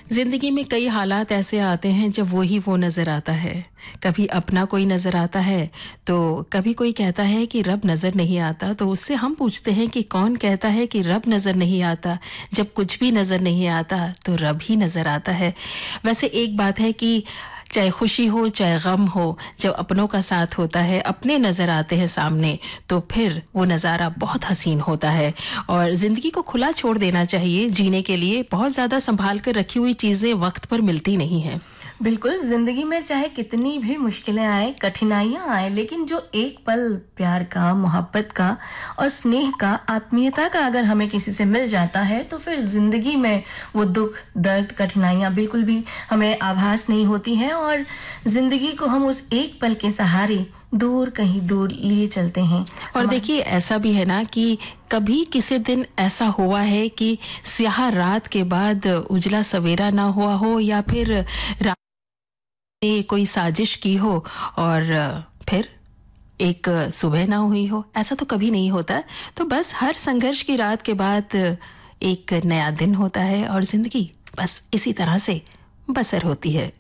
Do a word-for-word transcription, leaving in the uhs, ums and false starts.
जिंदगी में कई हालात ऐसे आते हैं जब वो ही वो नजर आता है। कभी अपना कोई नजर आता है तो कभी कोई कहता है कि रब नजर नहीं आता, तो उससे हम पूछते हैं कि कौन कहता है कि रब नजर नहीं आता। जब कुछ भी नजर नहीं आता तो रब ही नजर आता है। वैसे एक बात है कि चाहे खुशी हो चाहे गम हो, जब अपनों का साथ होता है, अपने नजर आते हैं सामने, तो फिर वो नज़ारा बहुत हसीन होता है। और जिंदगी को खुला छोड़ देना चाहिए। जीने के लिए बहुत ज्यादा संभाल कर रखी हुई चीजें वक्त पर मिलती नहीं है। बिल्कुल, जिंदगी में चाहे कितनी भी मुश्किलें आए, कठिनाइयां आए, लेकिन जो एक पल प्यार का, मोहब्बत का और स्नेह का, आत्मीयता का अगर हमें किसी से मिल जाता है, तो फिर जिंदगी में वो दुख, दर्द, कठिनाइयां बिल्कुल भी हमें आभास नहीं होती हैं और जिंदगी को हम उस एक पल के सहारे दूर कहीं दूर लिए चलते हैं। और देखिए, ऐसा भी है ना कि कभी किसी दिन ऐसा हुआ है कि स्याह रात के बाद उजला सवेरा ना हुआ हो, या फिर रात ने कोई साजिश की हो और फिर एक सुबह ना हुई हो। ऐसा तो कभी नहीं होता। तो बस हर संघर्ष की रात के बाद एक नया दिन होता है और जिंदगी बस इसी तरह से बसर होती है।